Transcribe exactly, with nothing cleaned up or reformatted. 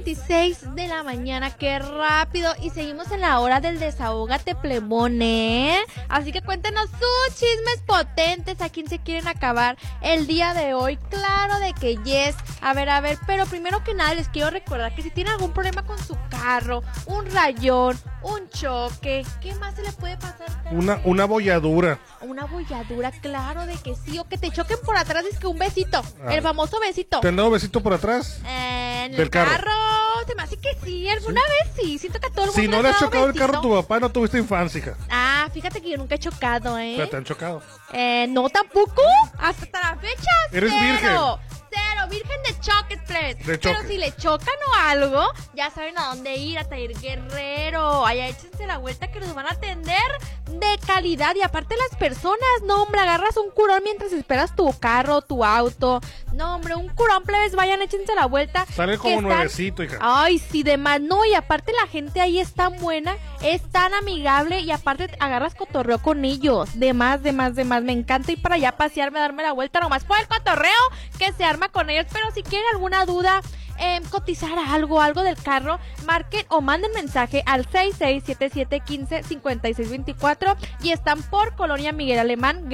veintiséis de la mañana, qué rápido. Y seguimos en la hora del desahógate plebón, ¿eh? Así que cuéntenos sus chismes potentes, a quién se quieren acabar el día de hoy. Claro de que yes. A ver, a ver, pero primero que nada les quiero recordar que si tienen algún problema con su carro, un rayón, un choque, ¿qué más se le puede pasar? Una, una bolladura. Una bolladura, claro de que sí. O que te choquen por atrás, es que un besito. Ah, el famoso besito. ¿Te han dado besito por atrás? Eh, en del el carro. carro. Se me hace que sí, alguna ¿Sí? vez sí. Siento que a todo el mundo Si no le has chocado besito. el carro a tu papá, no tuviste infancia, hija. Ah, fíjate que yo nunca he chocado, ¿eh? Pero te han chocado. Eh, no, tampoco. Hasta la fecha, Eres cero. virgen. Cero, virgen de choques, plebes. De choque. Pero si le chocan o algo, ya saben a dónde ir, a Taller Guerrero. Allá échense la vuelta que nos van a atender de calidad. Y aparte las personas, no, hombre, agarras un curón mientras esperas tu carro, tu auto. No, hombre, un curón, plebes, vayan, échense la vuelta. Sale como están... nuevecito, hija. Ay, sí, de más. No, y aparte la gente ahí es tan buena, es tan amigable. Y aparte agarras cotorreo con ellos. De más, de más, de más. Me encanta ir para allá a pasearme, darme la vuelta nomás por el cotorreo que se arma con ellos. Pero si quieren alguna duda, eh, cotizar algo, algo del carro, marquen o manden mensaje al seis seis siete siete uno cinco cinco seis dos cuatro y están por Colonia Miguel Alemán.